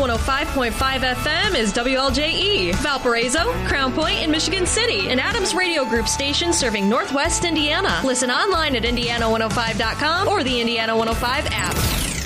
105.5 FM is WLJE, Valparaiso, Crown Point, and Michigan City, an Adams Radio Group station serving Northwest Indiana. Listen online at Indiana105.com or the Indiana 105 app.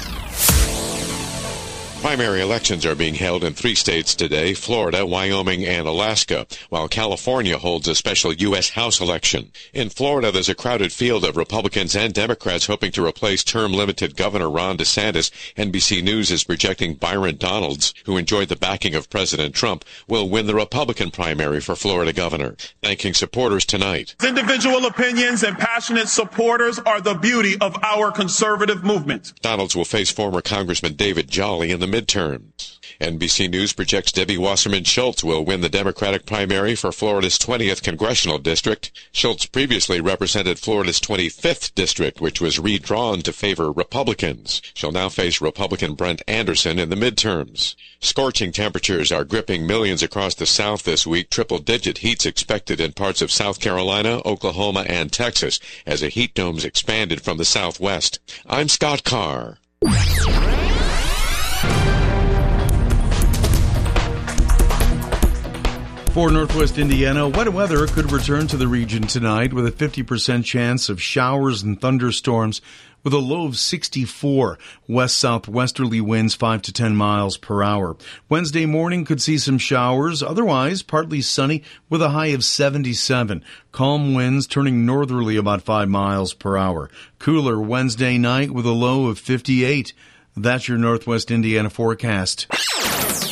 Primary elections are being held in 3 states today, Florida, Wyoming, and Alaska, while California holds a special U.S. House election. In Florida, there's a crowded field of Republicans and Democrats hoping to replace term-limited Governor Ron DeSantis. NBC News is projecting Byron Donalds, who enjoyed the backing of President Trump, will win the Republican primary for Florida governor. Thanking supporters tonight. Individual opinions and passionate supporters are the beauty of our conservative movement. Donalds will face former Congressman David Jolly in the midterms. NBC News projects Debbie Wasserman Schultz will win the Democratic primary for Florida's 20th congressional district. Schultz previously represented Florida's 25th district, which was redrawn to favor Republicans. She'll now face Republican Brent Anderson in the midterms. Scorching temperatures are gripping millions across the South this week. Triple-digit heats expected in parts of South Carolina, Oklahoma, and Texas as a heat dome's expanded from the southwest. I'm Scott Carr. For Northwest Indiana, wet weather could return to the region tonight with a 50% chance of showers and thunderstorms with a low of 64. West-southwesterly winds 5 to 10 miles per hour. Wednesday morning could see some showers, otherwise partly sunny with a high of 77. Calm winds turning northerly about 5 miles per hour. Cooler Wednesday night with a low of 58. That's your Northwest Indiana forecast.